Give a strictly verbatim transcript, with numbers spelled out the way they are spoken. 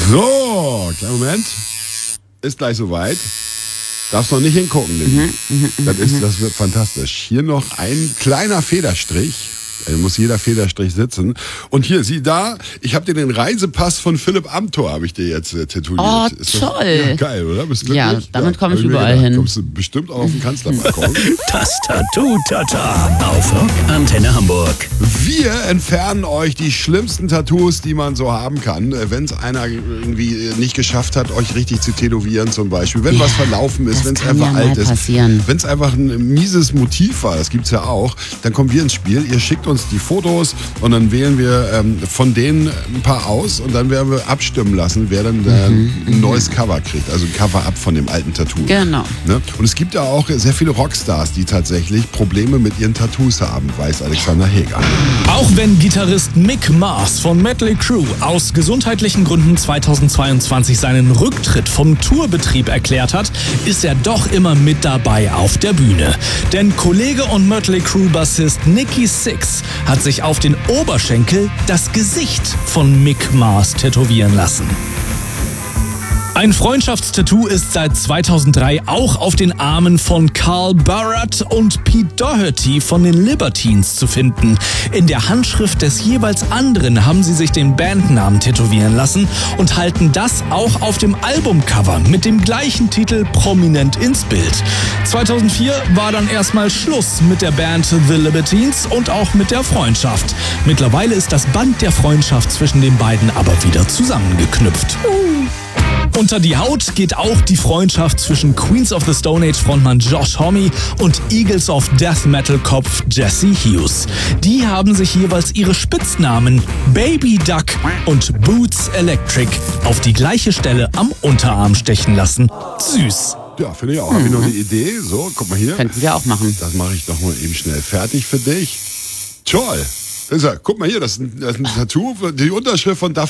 So, kleinen Moment. Ist gleich soweit. Darfst noch nicht hingucken, Lilly. Mhm, das, ist, das wird fantastisch. Hier noch ein kleiner Federstrich. Da muss jeder Federstrich sitzen. Und hier, sieh da, ich habe dir den Reisepass von Philipp Amthor, habe ich dir jetzt äh, tätowiert. Oh, ist das, toll. Ja, geil, oder? Bist du glücklich? Ja, damit ja, komme ich hab überall gedacht, hin. Kommst du bestimmt auch auf den Kanzlerbalkon. Das Tattoo-Tata auf Rock Antenne Hamburg. Wir entfernen euch die schlimmsten Tattoos, die man so haben kann. Wenn es einer irgendwie nicht geschafft hat, euch richtig zu tätowieren zum Beispiel. Wenn Ja, was verlaufen ist, wenn es kann einfach ja mal alt ist. passieren. Wenn es einfach ein mieses Motiv war, das gibt's ja auch, dann kommen wir ins Spiel. Ihr schickt uns die Fotos und dann wählen wir ähm, von denen ein paar aus und dann werden wir abstimmen lassen, wer dann äh, Mhm, ein neues Cover kriegt. Also ein Cover-up von dem alten Tattoo. Genau. Ne? Und es gibt ja auch sehr viele Rockstars, die tatsächlich Probleme mit ihren Tattoos haben, weiß Alexander Heger. Auch wenn Gitarrist Mick Mars von Mötley Crüe aus gesundheitlichen Gründen zweitausendzweiundzwanzig seinen Rücktritt vom Tourbetrieb erklärt hat, ist er doch immer mit dabei auf der Bühne. Denn Kollege und Mötley Crüe-Bassist Nikki Sixx hat sich auf den Oberschenkel das Gesicht von Mick Mars tätowieren lassen. Ein Freundschaftstattoo ist seit zweitausenddrei auch auf den Armen von Carl Barrett und Pete Doherty von den Libertines zu finden. In der Handschrift des jeweils anderen haben sie sich den Bandnamen tätowieren lassen und halten das auch auf dem Albumcover mit dem gleichen Titel prominent ins Bild. zweitausendvier war dann erstmal Schluss mit der Band The Libertines und auch mit der Freundschaft. Mittlerweile ist das Band der Freundschaft zwischen den beiden aber wieder zusammengeknüpft. Unter die Haut geht auch die Freundschaft zwischen Queens of the Stone Age Frontmann Josh Homme und Eagles of Death Metal Kopf Jesse Hughes. Die haben sich jeweils ihre Spitznamen Baby Duck und Boots Electric auf die gleiche Stelle am Unterarm stechen lassen. Süß. Ja, finde ich auch. Habe ich noch eine Idee? So, guck mal hier. Könnten wir auch machen. Das mache ich doch mal eben schnell fertig für dich. Toll. Das ist ja, guck mal hier, das ist ein, das ist ein Tattoo, die Unterschrift von Daft